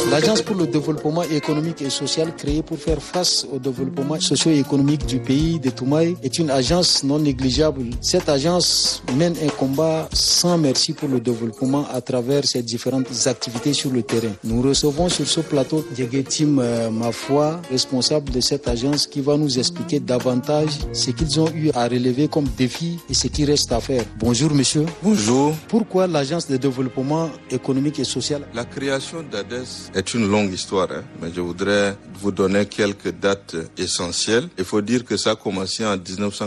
L'Agence pour le développement économique et social créée pour faire face au développement socio-économique du pays de Toumaï est une agence non négligeable. Cette agence mène un combat sans merci pour le développement à travers ses différentes activités sur le terrain. Nous recevons sur ce plateau Dieguetim Mafwa, responsable de cette agence, qui va nous expliquer davantage ce qu'ils ont eu à relever comme défi et ce qui reste à faire. Bonjour monsieur. Bonjour. Pourquoi l'Agence de développement économique et social? La création d'ADES est une longue histoire, mais je voudrais vous donner quelques dates essentielles. Il faut dire que ça a commencé en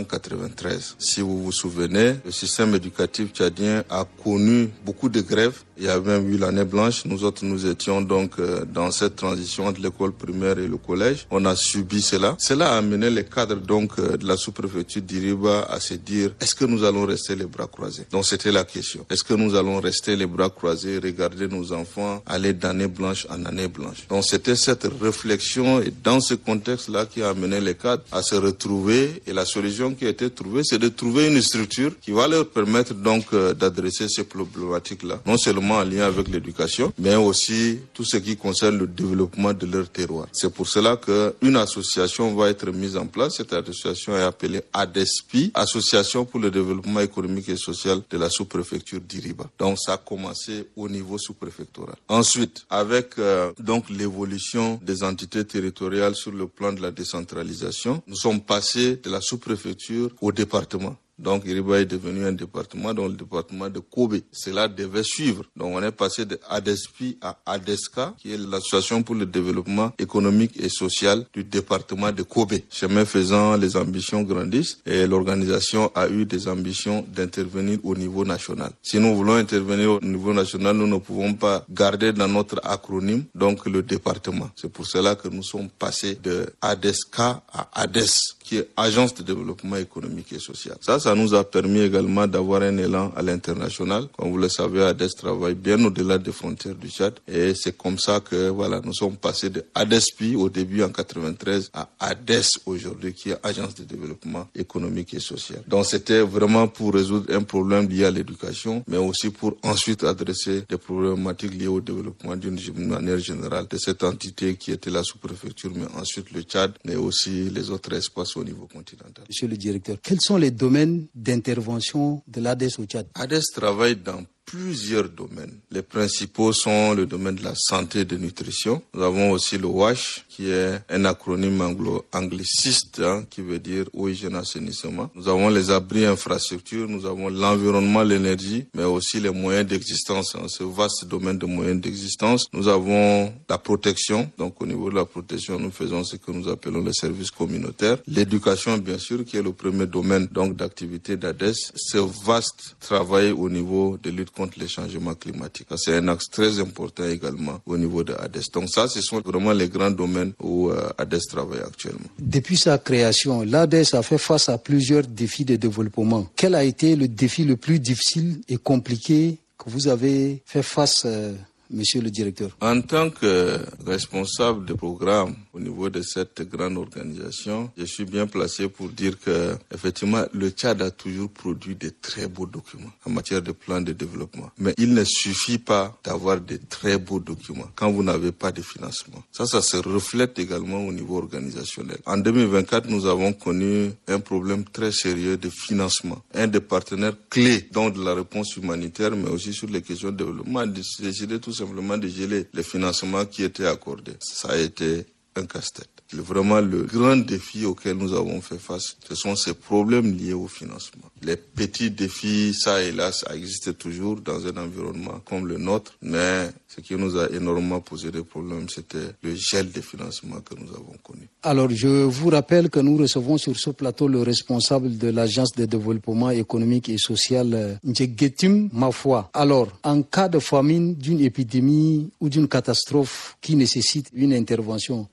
1993. Si vous vous souvenez, le système éducatif tchadien a connu beaucoup de grèves. Il y a même eu l'année blanche. Nous autres, nous étions donc dans cette transition entre l'école primaire et le collège. On a subi cela. Cela a amené les cadres donc de la sous-préfecture d'Iriba à se dire, est-ce que nous allons rester les bras croisés? Donc c'était la question. Est-ce que nous allons rester les bras croisés, regarder nos enfants aller d'année blanche en année blanche? Donc c'était cette réflexion et dans ce contexte-là qui a amené les cadres à se retrouver, et la solution qui a été trouvée, c'est de trouver une structure qui va leur permettre donc d'adresser ces problématiques-là. Non seulement en lien avec l'éducation, mais aussi tout ce qui concerne le développement de leur terroir. C'est pour cela qu'une association va être mise en place. Cette association est appelée ADESPI, Association pour le développement économique et social de la sous-préfecture d'Iriba. Donc ça a commencé au niveau sous-préfectoral. Ensuite, avec donc l'évolution des entités territoriales sur le plan de la décentralisation, nous sommes passés de la sous-préfecture au département. Donc, Iriba est devenu un département, donc le département de Kobe. Cela devait suivre. Donc, on est passé de ADESPI à ADESCA, qui est l'association pour le développement économique et social du département de Kobe. Chemin faisant, les ambitions grandissent et l'organisation a eu des ambitions d'intervenir au niveau national. Si nous voulons intervenir au niveau national, nous ne pouvons pas garder dans notre acronyme, donc le département. C'est pour cela que nous sommes passés de ADESCA à ADES, qui est Agence de développement économique et social. Ça nous a permis également d'avoir un élan à l'international. Comme vous le savez, ADES travaille bien au-delà des frontières du Tchad. Et c'est comme ça que, nous sommes passés de ADESPI au début en 93 à ADES aujourd'hui, qui est Agence de développement économique et social. Donc c'était vraiment pour résoudre un problème lié à l'éducation, mais aussi pour ensuite adresser des problématiques liées au développement d'une manière générale de cette entité qui était la sous-préfecture, mais ensuite le Tchad, mais aussi les autres espaces au niveau continental. Monsieur le directeur, quels sont les domaines d'intervention de l'ADES au Tchad? ADES travaille dans plusieurs domaines. Les principaux sont le domaine de la santé et de nutrition. Nous avons aussi le WASH, qui est un acronyme angliciste, qui veut dire eau, hygiène, assainissement. Nous avons les abris infrastructures, nous avons l'environnement, l'énergie, mais aussi les moyens d'existence, ce vaste domaine de moyens d'existence. Nous avons la protection. Donc au niveau de la protection, nous faisons ce que nous appelons les services communautaires. L'éducation, bien sûr, qui est le premier domaine donc d'activité d'ADES. Ce vaste travail au niveau de lutte contre les changements climatiques. C'est un axe très important également au niveau de ADES. Donc ça, ce sont vraiment les grands domaines où ADES travaille actuellement. Depuis sa création, l'ADES a fait face à plusieurs défis de développement. Quel a été le défi le plus difficile et compliqué que vous avez fait face, monsieur le directeur? En tant que responsable de programme au niveau de cette grande organisation, je suis bien placé pour dire que, effectivement, le Tchad a toujours produit de très beaux documents en matière de plan de développement. Mais il ne suffit pas d'avoir de très beaux documents quand vous n'avez pas de financement. Ça se reflète également au niveau organisationnel. En 2024, nous avons connu un problème très sérieux de financement. Un des partenaires clés, donc de la réponse humanitaire, mais aussi sur les questions de développement, a décidé tout simplement de geler les financements qui étaient accordés. Ça a été un casse-tête. Vraiment, le grand défi auquel nous avons fait face, ce sont ces problèmes liés au financement. Les petits défis, ça et là, ça existe toujours dans un environnement comme le nôtre, mais ce qui nous a énormément posé des problèmes, c'était le gel des financements que nous avons connu. Alors, je vous rappelle que nous recevons sur ce plateau le responsable de l'Agence de développement économique et social, Dieguetim Mafwa. Alors, en cas de famine, d'une épidémie ou d'une catastrophe qui nécessite une intervention, comment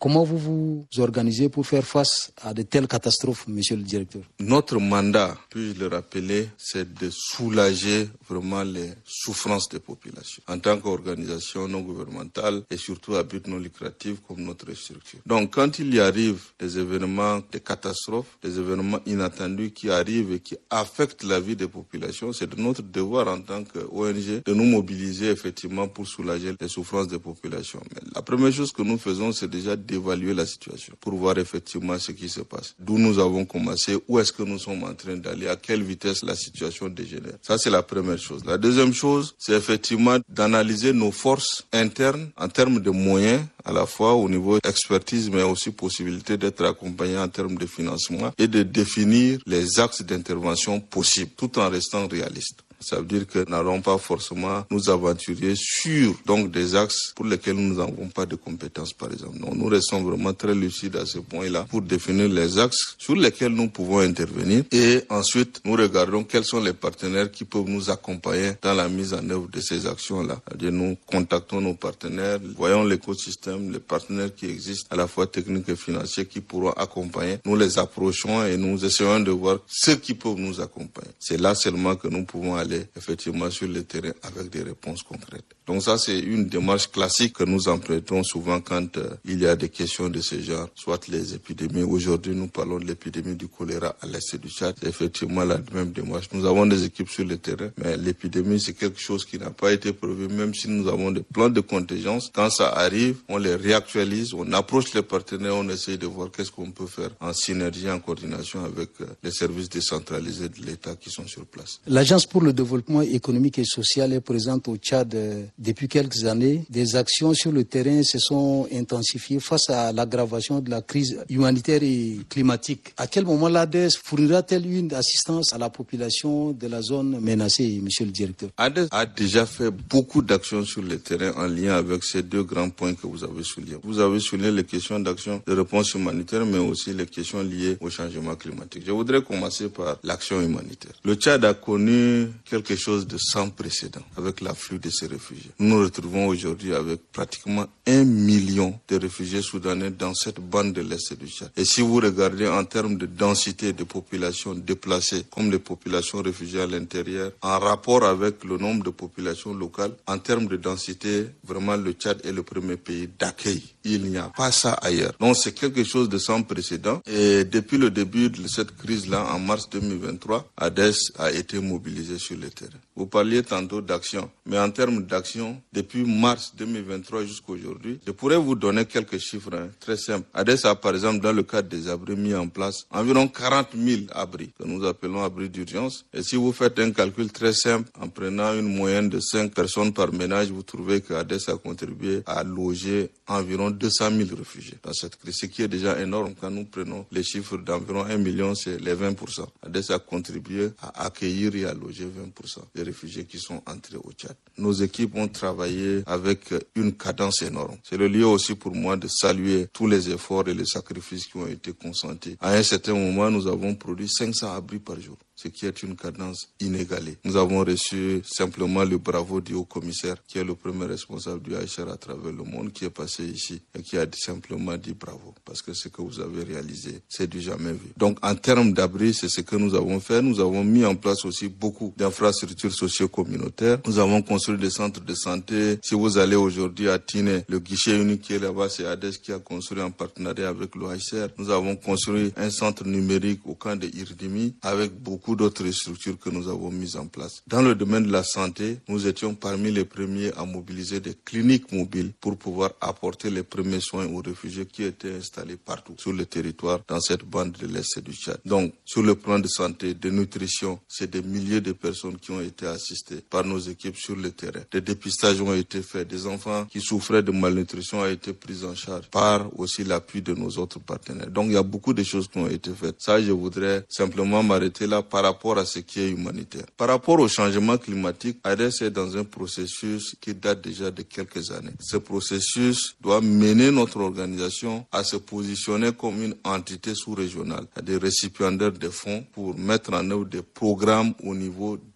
Comment vous vous organisez pour faire face à de telles catastrophes, monsieur le directeur? Notre mandat, puis-je le rappeler, c'est de soulager vraiment les souffrances des populations en tant qu'organisation non gouvernementale et surtout à but non lucratif comme notre structure. Donc quand il y arrive des événements, des catastrophes, des événements inattendus qui arrivent et qui affectent la vie des populations, c'est de notre devoir en tant qu'ONG de nous mobiliser effectivement pour soulager les souffrances des populations. Mais la première chose que nous faisons, c'est déjà d'évaluer la situation pour voir effectivement ce qui se passe. D'où nous avons commencé, où est-ce que nous sommes en train d'aller, à quelle vitesse la situation dégénère. Ça, c'est la première chose. La deuxième chose, c'est effectivement d'analyser nos forces internes en termes de moyens, à la fois au niveau expertise, mais aussi possibilité d'être accompagné en termes de financement et de définir les axes d'intervention possibles, tout en restant réaliste. Ça veut dire que nous n'allons pas forcément nous aventurer sur donc des axes pour lesquels nous n'avons pas de compétences, par exemple. Non, nous restons vraiment très lucides à ce point-là pour définir les axes sur lesquels nous pouvons intervenir et ensuite nous regardons quels sont les partenaires qui peuvent nous accompagner dans la mise en œuvre de ces actions-là. C'est-à-dire nous contactons nos partenaires, voyons l'écosystème, les partenaires qui existent à la fois techniques et financiers qui pourront accompagner. Nous les approchons et nous essayons de voir ceux qui peuvent nous accompagner. C'est là seulement que nous pouvons aller effectivement sur le terrain avec des réponses concrètes. Donc ça, c'est une démarche classique que nous empruntons souvent quand il y a des questions de ce genre, soit les épidémies. Aujourd'hui, nous parlons de l'épidémie du choléra à l'est du Tchad. C'est effectivement la même démarche. Nous avons des équipes sur le terrain, mais l'épidémie, c'est quelque chose qui n'a pas été prévu, même si nous avons des plans de contingence. Quand ça arrive, on les réactualise, on approche les partenaires, on essaye de voir qu'est-ce qu'on peut faire en synergie, en coordination avec les services décentralisés de l'État qui sont sur place. L'Agence pour le développement économique et social est présente au Tchad depuis quelques années. Des actions sur le terrain se sont intensifiées face à l'aggravation de la crise humanitaire et climatique. À quel moment l'ADES fournira-t-elle une assistance à la population de la zone menacée, monsieur le directeur? ADES a déjà fait beaucoup d'actions sur le terrain en lien avec ces deux grands points que vous avez soulignés. Vous avez souligné les questions d'action de réponse humanitaire, mais aussi les questions liées au changement climatique. Je voudrais commencer par l'action humanitaire. Le Tchad a connu quelque chose de sans précédent avec l'afflux de ces réfugiés. Nous nous retrouvons aujourd'hui avec pratiquement 1 million de réfugiés soudanais dans cette bande de l'Est du Tchad. Et si vous regardez en termes de densité de populations déplacées, comme les populations réfugiées à l'intérieur, en rapport avec le nombre de populations locales, en termes de densité, vraiment le Tchad est le premier pays d'accueil. Il n'y a pas ça ailleurs. Donc c'est quelque chose de sans précédent. Et depuis le début de cette crise-là, en mars 2023, ADES a été mobilisé sur le terrain. Vous parliez tantôt d'action, mais en termes d'action, depuis mars 2023 jusqu'à aujourd'hui, je pourrais vous donner quelques chiffres très simples. ADES a par exemple, dans le cadre des abris mis en place, environ 40 000 abris, que nous appelons abris d'urgence. Et si vous faites un calcul très simple, en prenant une moyenne de 5 personnes par ménage, vous trouvez que ADES a contribué à loger environ 200 000 réfugiés dans cette crise, ce qui est déjà énorme. Quand nous prenons les chiffres d'environ 1 million, c'est les 20%. ADES a contribué à accueillir et à loger 20% des réfugiés qui sont entrés au Tchad. Nos équipes ont travaillé avec une cadence énorme. C'est le lieu aussi pour moi de saluer tous les efforts et les sacrifices qui ont été consentis. À un certain moment, nous avons produit 500 abris par jour, ce qui est une cadence inégalée. Nous avons reçu simplement le bravo du haut-commissaire, qui est le premier responsable du HCR à travers le monde, qui est passé ici et qui a simplement dit bravo, parce que ce que vous avez réalisé, c'est du jamais vu. Donc, en termes d'abris, c'est ce que nous avons fait. Nous avons mis en place aussi beaucoup d'infrastructures socio-communautaires. Nous avons construit des centres de santé. Si vous allez aujourd'hui à Tiné, le guichet unique qui est là-bas, c'est ADES qui a construit en partenariat avec le HCR. Nous avons construit un centre numérique au camp de Irdimi avec beaucoup d'autres structures que nous avons mises en place. Dans le domaine de la santé, nous étions parmi les premiers à mobiliser des cliniques mobiles pour pouvoir apporter les premiers soins aux réfugiés qui étaient installés partout sur le territoire dans cette bande de l'Est du Tchad. Donc, sur le plan de santé, de nutrition, c'est des milliers de personnes qui ont été assistées par nos équipes sur le terrain. Des dépistages ont été faits. Des enfants qui souffraient de malnutrition ont été pris en charge par aussi l'appui de nos autres partenaires. Donc, il y a beaucoup de choses qui ont été faites. Ça, je voudrais simplement m'arrêter là par rapport à ce qui est humanitaire. Par rapport au changement climatique, ADES est dans un processus qui date déjà de quelques années. Ce processus doit mener notre organisation à se positionner comme une entité sous-régionale, à des récipiendaires de fonds pour mettre en œuvre des programmes au niveau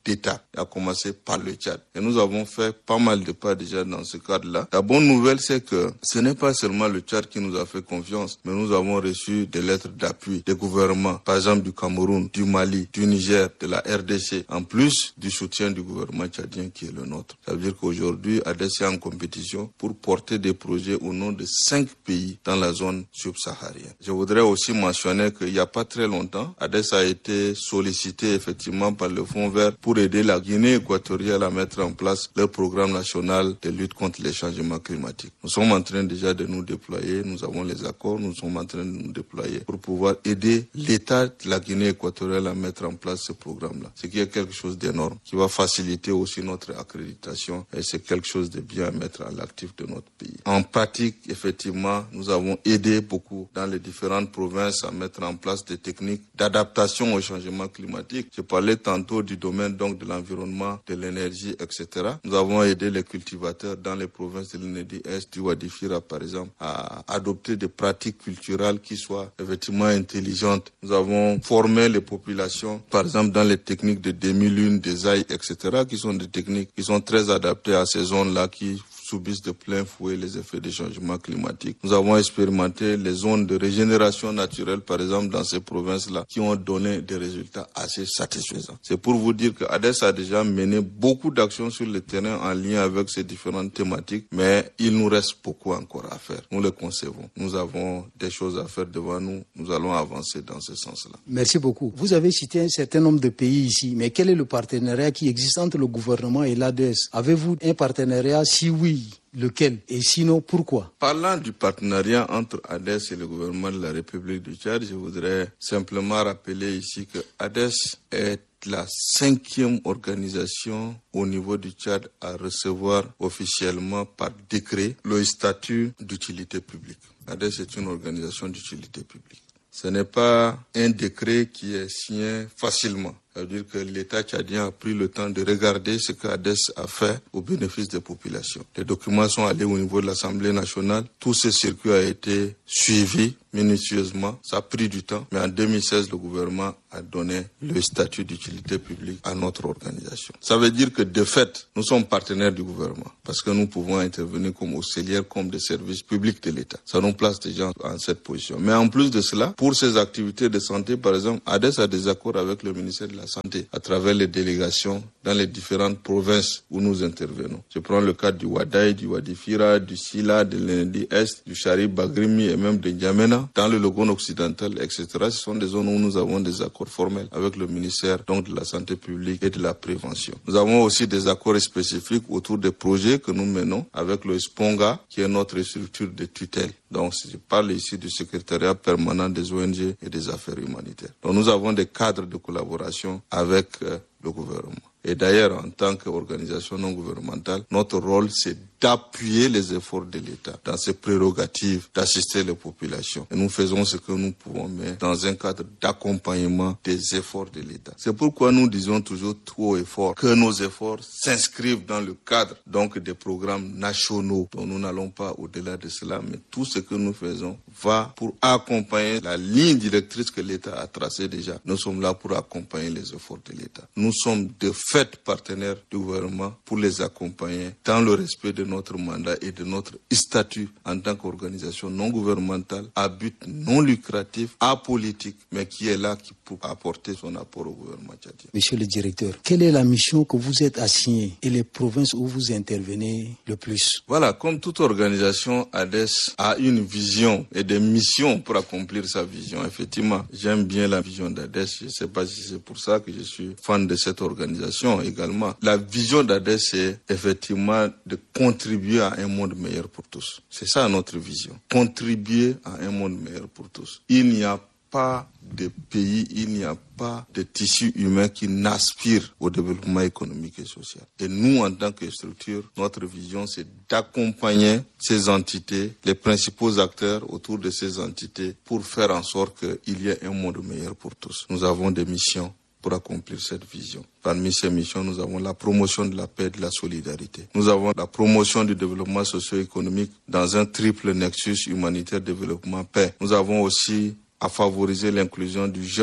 d'États, à commencer par le Tchad. Et nous avons fait pas mal de pas déjà dans ce cadre-là. La bonne nouvelle, c'est que ce n'est pas seulement le Tchad qui nous a fait confiance, mais nous avons reçu des lettres d'appui des gouvernements, par exemple du Cameroun, du Mali, du Niger, de la RDC, en plus du soutien du gouvernement tchadien qui est le nôtre. Ça veut dire qu'aujourd'hui, ADES est en compétition pour porter des projets au nom de 5 pays dans la zone subsaharienne. Je voudrais aussi mentionner qu'il n'y a pas très longtemps, ADES a été sollicité effectivement par le Fonds vert pour aider la Guinée équatoriale à mettre en place leur programme national de lutte contre les changements climatiques. Nous sommes en train déjà de nous déployer, nous avons les accords, nous sommes en train de nous déployer pour pouvoir aider l'État de la Guinée équatoriale à mettre en place ce programme-là. Ce qui est quelque chose d'énorme, qui va faciliter aussi notre accréditation et c'est quelque chose de bien à mettre à l'actif de notre pays. En pratique, effectivement, nous avons aidé beaucoup dans les différentes provinces à mettre en place des techniques d'adaptation au changement climatique. Je parlais tantôt du domaine donc de l'environnement, de l'énergie, etc. Nous avons aidé les cultivateurs dans les provinces de l'Enedi-Est, du Wadifira par exemple, à adopter des pratiques culturelles qui soient effectivement intelligentes. Nous avons formé les populations, par exemple dans les techniques de demi-lune, des ailes, etc., qui sont des techniques qui sont très adaptées à ces zones-là qui subissent de plein fouet les effets des changements climatiques. Nous avons expérimenté les zones de régénération naturelle, par exemple, dans ces provinces-là, qui ont donné des résultats assez satisfaisants. C'est pour vous dire que ADES a déjà mené beaucoup d'actions sur le terrain en lien avec ces différentes thématiques, mais il nous reste beaucoup encore à faire. Nous le concevons. Nous avons des choses à faire devant nous. Nous allons avancer dans ce sens-là. Merci beaucoup. Vous avez cité un certain nombre de pays ici, mais quel est le partenariat qui existe entre le gouvernement et l'ADES? Avez-vous un partenariat? Si oui, lequel? Et sinon, pourquoi? Parlant du partenariat entre ADES et le gouvernement de la République du Tchad, je voudrais simplement rappeler ici que ADES est la 5e organisation au niveau du Tchad à recevoir officiellement par décret le statut d'utilité publique. ADES est une organisation d'utilité publique. Ce n'est pas un décret qui est signé facilement. Ça veut dire que l'État tchadien a pris le temps de regarder ce qu'ADES a fait au bénéfice des populations. Les documents sont allés au niveau de l'Assemblée nationale. Tout ce circuit a été suivi minutieusement. Ça a pris du temps. Mais en 2016, le gouvernement a donné le statut d'utilité publique à notre organisation. Ça veut dire que de fait, nous sommes partenaires du gouvernement parce que nous pouvons intervenir comme auxiliaires, comme des services publics de l'État. Ça nous place déjà en cette position. Mais en plus de cela, pour ces activités de santé, par exemple, ADES a des accords avec le ministère de la Santé à travers les délégations dans les différentes provinces où nous intervenons. Je prends le cas du Wadaï, du Wadifira, du Sila, de l'Enedi-Est, du Charib, Bagrimi et même de N'Djamena, dans le Logone occidental, etc. Ce sont des zones où nous avons des accords formels avec le ministère donc de la Santé publique et de la Prévention. Nous avons aussi des accords spécifiques autour des projets que nous menons avec le SPONGA, qui est notre structure de tutelle. Donc, je parle ici du secrétariat permanent des ONG et des affaires humanitaires. Donc, nous avons des cadres de collaboration avec le gouvernement. Et d'ailleurs, en tant qu'organisation non gouvernementale, notre rôle, c'est d'appuyer les efforts de l'État dans ses prérogatives d'assister les populations. Et nous faisons ce que nous pouvons, mais dans un cadre d'accompagnement des efforts de l'État. C'est pourquoi nous disons toujours trop et fort que nos efforts s'inscrivent dans le cadre donc des programmes nationaux. Donc nous n'allons pas au-delà de cela, mais tout ce que nous faisons va pour accompagner la ligne directrice que l'État a tracée déjà. Nous sommes là pour accompagner les efforts de l'État. Nous sommes de fait partenaires du gouvernement pour les accompagner dans le respect de notre mandat et de notre statut en tant qu'organisation non gouvernementale à but non lucratif, apolitique, mais qui est là pour apporter son apport au gouvernement tchadien. Monsieur le directeur, quelle est la mission que vous êtes assigné et les provinces où vous intervenez le plus? Voilà, comme toute organisation, ADES a une vision et des missions pour accomplir sa vision. Effectivement, j'aime bien la vision d'ADES. Je ne sais pas si c'est pour ça que je suis fan de cette organisation également. La vision d'ADES, c'est effectivement de contribuer à un monde meilleur pour tous. C'est ça notre vision. Contribuer à un monde meilleur pour tous. Il n'y a pas de pays, il n'y a pas de tissu humain qui n'aspire au développement économique et social. Et nous, en tant que structure, notre vision, c'est d'accompagner ces entités, les principaux acteurs autour de ces entités, pour faire en sorte qu'il y ait un monde meilleur pour tous. Nous avons des missions pour accomplir cette vision. Parmi ces missions, nous avons la promotion de la paix et de la solidarité. Nous avons la promotion du développement socio-économique dans un triple nexus humanitaire développement paix. Nous avons aussi à favoriser l'inclusion du genre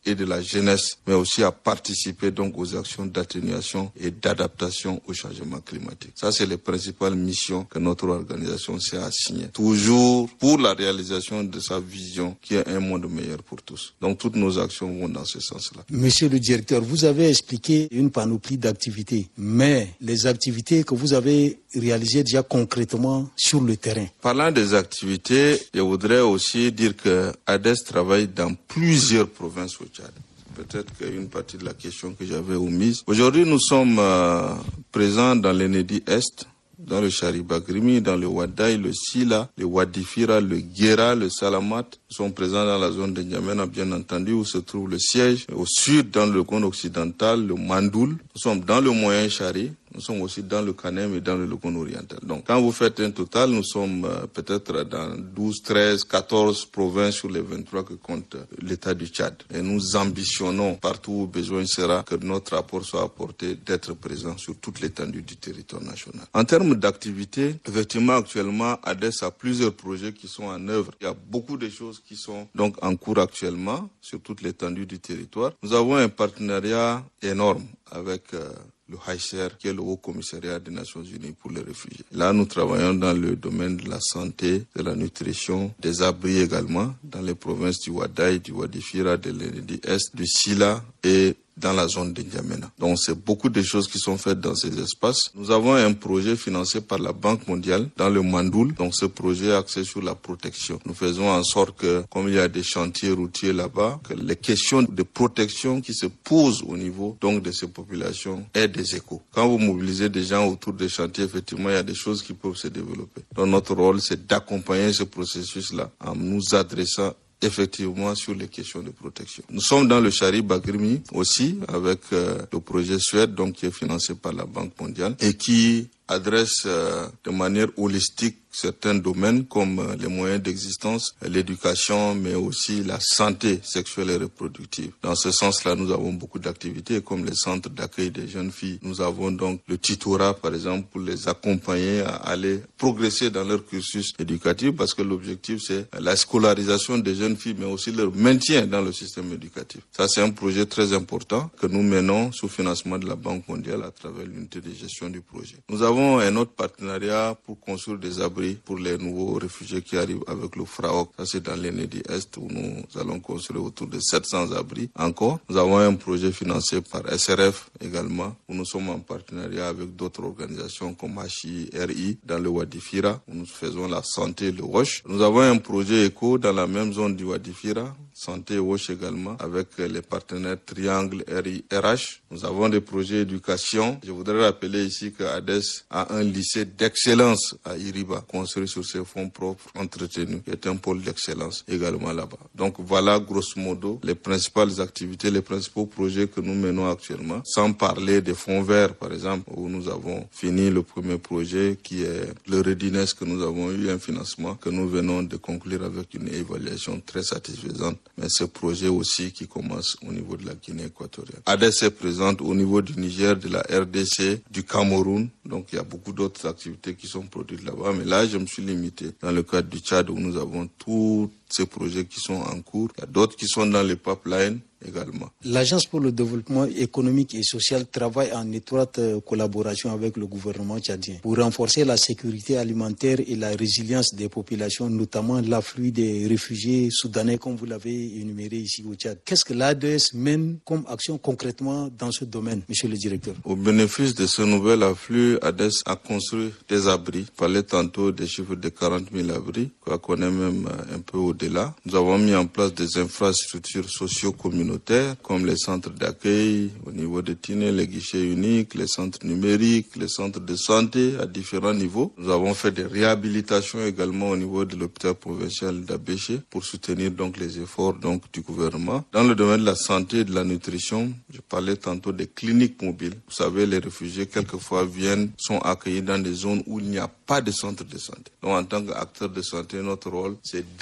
et de la jeunesse, mais aussi à participer donc aux actions d'atténuation et d'adaptation au changement climatique. Ça, c'est les principales missions que notre organisation s'est assignée. Toujours pour la réalisation de sa vision qui est un monde meilleur pour tous. Donc toutes nos actions vont dans ce sens-là. Monsieur le directeur, vous avez expliqué une panoplie d'activités, mais les activités que vous avez réalisées déjà concrètement sur le terrain. Parlant des activités, je voudrais aussi dire que ADES travaille dans plusieurs provinces au Tchad. Peut-être qu'une partie de la question que j'avais omise. Aujourd'hui, nous sommes présents dans l'Enedi Est, dans le Charibagrimi, dans le Wadaï, le Sila, le Wadifira, le Guéra, le Salamat. Nous sommes présents dans la zone de N'Djamena, bien entendu, où se trouve le siège. Au sud, dans le Logone occidental, le Mandoul. Nous sommes dans le Moyen Chari. Nous sommes aussi dans le Kanem et dans le Logone oriental. Donc, quand vous faites un total, nous sommes peut-être dans 12, 13, 14 provinces sur les 23 que compte l'État du Tchad. Et nous ambitionnons, partout où besoin sera, que notre apport soit apporté d'être présent sur toute l'étendue du territoire national. En termes d'activité, effectivement, actuellement, ADES a plusieurs projets qui sont en œuvre. Il y a beaucoup de choses qui sont donc en cours actuellement sur toute l'étendue du territoire. Nous avons un partenariat énorme avec le HCR, qui est le Haut Commissariat des Nations Unies pour les réfugiés. Là, nous travaillons dans le domaine de la santé, de la nutrition, des abris également, dans les provinces du Wadaï, du Wadifira, de l'Enedi Est, du Sila et dans la zone de N'Djamena. Donc, c'est beaucoup de choses qui sont faites dans ces espaces. Nous avons un projet financé par la Banque mondiale dans le Mandoul. Donc, ce projet est axé sur la protection. Nous faisons en sorte que, comme il y a des chantiers routiers là-bas, que les questions de protection qui se posent au niveau donc de ces populations aient des échos. Quand vous mobilisez des gens autour des chantiers, effectivement, il y a des choses qui peuvent se développer. Donc, notre rôle, c'est d'accompagner ce processus-là en nous adressant effectivement sur les questions de protection. Nous sommes dans le Charibagrimi aussi avec le projet Suède donc qui est financé par la Banque mondiale et qui adresse de manière holistique certains domaines comme les moyens d'existence, l'éducation, mais aussi la santé sexuelle et reproductive. Dans ce sens-là, nous avons beaucoup d'activités comme les centres d'accueil des jeunes filles. Nous avons donc le tutorat, par exemple, pour les accompagner à aller progresser dans leur cursus éducatif parce que l'objectif, c'est la scolarisation des jeunes filles, mais aussi leur maintien dans le système éducatif. Ça, c'est un projet très important que nous menons sous financement de la Banque mondiale à travers l'unité de gestion du projet. Nous avons un autre partenariat pour construire des abris pour les nouveaux réfugiés qui arrivent avec le FRAOC. Ça, c'est dans l'Enedi Est où nous allons construire autour de 700 abris. Encore, nous avons un projet financé par SRF également, où nous sommes en partenariat avec d'autres organisations comme HIRI dans le Wadifira, où nous faisons la santé et le WASH. Nous avons un projet éco dans la même zone du Wadifira, santé et WASH également, avec les partenaires Triangle RI-RH. Nous avons des projets éducation. Je voudrais rappeler ici que ADES a un lycée d'excellence à Iriba, construit sur ses fonds propres entretenus, qui est un pôle d'excellence également là-bas. Donc voilà grosso modo les principales activités, les principaux projets que nous menons actuellement, sans parler des fonds verts par exemple, où nous avons fini le premier projet qui est le Readiness, que nous avons eu un financement que nous venons de conclure avec une évaluation très satisfaisante, mais ce projet aussi qui commence au niveau de la Guinée équatoriale. ADES est présente au niveau du Niger, de la RDC, du Cameroun, donc il y a beaucoup d'autres activités qui sont produites là-bas, mais là je me suis limité dans le cadre du Tchad où nous avons tous ces projets qui sont en cours. Il y a d'autres qui sont dans les pipelines également. L'Agence pour le développement économique et social travaille en étroite collaboration avec le gouvernement tchadien pour renforcer la sécurité alimentaire et la résilience des populations, notamment l'afflux des réfugiés soudanais, comme vous l'avez énuméré ici au Tchad. Qu'est-ce que l'ADES mène comme action concrètement dans ce domaine, monsieur le directeur? Au bénéfice de ce nouvel afflux, ADES a construit des abris. Il fallait tantôt des chiffres de 40 000 abris, quoi qu'on est même un peu au-delà. Nous avons mis en place des infrastructures socio-communautaires comme les centres d'accueil au niveau de Tiné, les guichets uniques, les centres numériques, les centres de santé à différents niveaux. Nous avons fait des réhabilitations également au niveau de l'hôpital provincial d'Abéché pour soutenir donc les efforts donc du gouvernement. Dans le domaine de la santé et de la nutrition, je parlais tantôt des cliniques mobiles. Vous savez, les réfugiés quelquefois sont accueillis dans des zones où il n'y a pas de centre de santé. Donc en tant qu'acteur de santé, notre rôle, c'est d'aller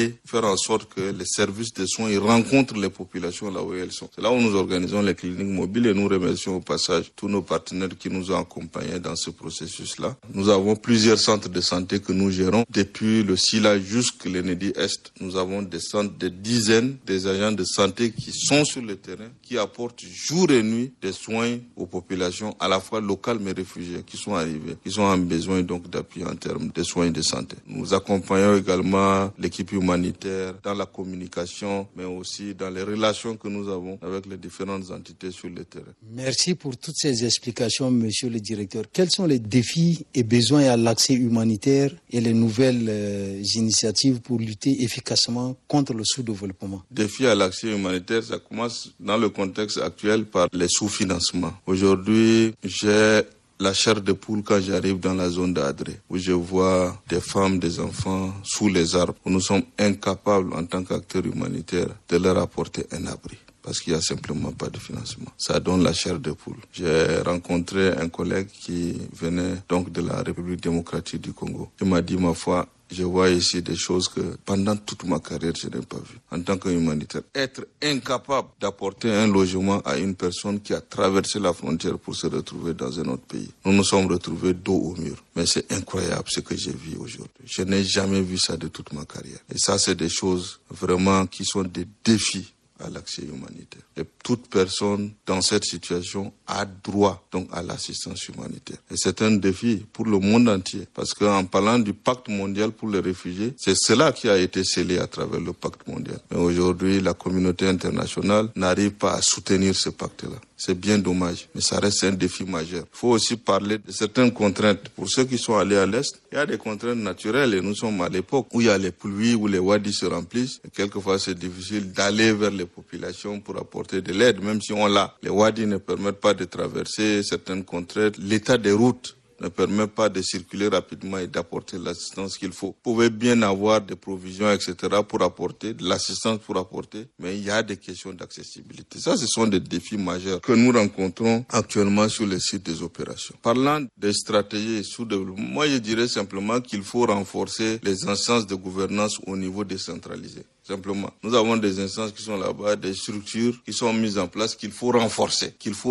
aller faire en sorte que les services de soins ils rencontrent les populations là où elles sont. C'est là où nous organisons les cliniques mobiles et nous remercions au passage tous nos partenaires qui nous ont accompagnés dans ce processus-là. Nous avons plusieurs centres de santé que nous gérons. Depuis le SILA jusqu'à l'Enedi Est, nous avons des centres de dizaines des agents de santé qui sont sur le terrain, qui apportent jour et nuit des soins aux populations, à la fois locales mais réfugiées, qui sont arrivés, qui ont besoin donc d'appui en termes de soins et de santé. Nous accompagnons également l'équipe humanitaire dans la communication, mais aussi dans les relations que nous avons avec les différentes entités sur le terrain. Merci pour toutes ces explications, monsieur le directeur. Quels sont les défis et besoins à l'accès humanitaire et les nouvelles initiatives pour lutter efficacement contre le sous-développement? Défis à l'accès humanitaire, ça commence dans le contexte actuel par les sous-financements. Aujourd'hui, j'ai la chair de poule quand j'arrive dans la zone d'Adré, où je vois des femmes, des enfants sous les arbres, où nous sommes incapables en tant qu'acteurs humanitaires de leur apporter un abri. Parce qu'il n'y a simplement pas de financement. Ça donne la chair de poule. J'ai rencontré un collègue qui venait donc de la République démocratique du Congo. Il m'a dit, ma foi, je vois ici des choses que pendant toute ma carrière, je n'ai pas vues. En tant qu'humanitaire, être incapable d'apporter un logement à une personne qui a traversé la frontière pour se retrouver dans un autre pays. Nous nous sommes retrouvés dos au mur. Mais c'est incroyable ce que j'ai vu aujourd'hui. Je n'ai jamais vu ça de toute ma carrière. Et ça, c'est des choses vraiment qui sont des défis à l'accès humanitaire. Et toute personne dans cette situation a droit donc à l'assistance humanitaire. Et c'est un défi pour le monde entier. Parce qu'en parlant du pacte mondial pour les réfugiés, c'est cela qui a été scellé à travers le pacte mondial. Mais aujourd'hui, la communauté internationale n'arrive pas à soutenir ce pacte-là. C'est bien dommage, mais ça reste un défi majeur. Il faut aussi parler de certaines contraintes. Pour ceux qui sont allés à l'Est, il y a des contraintes naturelles et nous sommes à l'époque où il y a les pluies, où les wadis se remplissent. Et quelquefois, c'est difficile d'aller vers les populations pour apporter de l'aide, même si on l'a. Les wadis ne permettent pas de traverser certaines contraintes. L'état des routes ne permet pas de circuler rapidement et d'apporter l'assistance qu'il faut. Vous pouvez bien avoir des provisions, etc. pour apporter, de l'assistance pour apporter, mais il y a des questions d'accessibilité. Ça, ce sont des défis majeurs que nous rencontrons actuellement sur le site des opérations. Parlant des stratégies sous-développement, moi je dirais simplement qu'il faut renforcer les instances de gouvernance au niveau décentralisé. Simplement. Nous avons des instances qui sont là-bas, des structures qui sont mises en place qu'il faut renforcer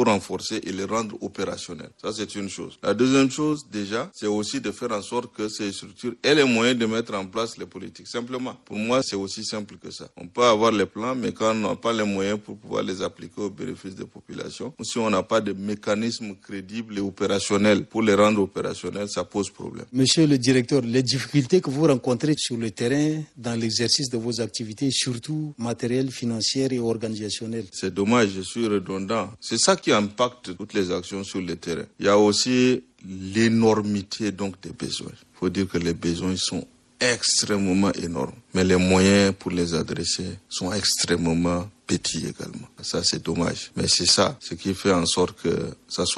et les rendre opérationnelles. Ça, c'est une chose. La deuxième chose, déjà, c'est aussi de faire en sorte que ces structures aient les moyens de mettre en place les politiques. Simplement. Pour moi, c'est aussi simple que ça. On peut avoir les plans, mais quand on n'a pas les moyens pour pouvoir les appliquer au bénéfice des populations, ou si on n'a pas de mécanismes crédibles et opérationnels pour les rendre opérationnels, ça pose problème. Monsieur le directeur, les difficultés que vous rencontrez sur le terrain dans l'exercice de vos activités, surtout matérielles, financières et organisationnelles. C'est dommage, je suis redondant. C'est ça qui impacte toutes les actions sur le terrain. Il y a aussi l'énormité donc des besoins. Il faut dire que les besoins sont extrêmement énormes, mais les moyens pour les adresser sont extrêmement petits également. Ça, c'est dommage. Mais c'est ça, ce qui fait en sorte que ça soit